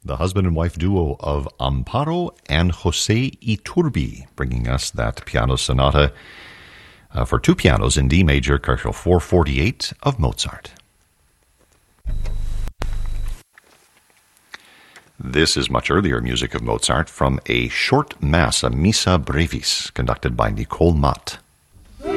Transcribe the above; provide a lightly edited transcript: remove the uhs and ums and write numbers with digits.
the husband and wife duo of Amparo and José Iturbi, bringing us that piano sonata for two pianos in D major, Cartel 448 of Mozart. This is much earlier music of Mozart from a short mass, a Missa Brevis, conducted by Nicole Mott.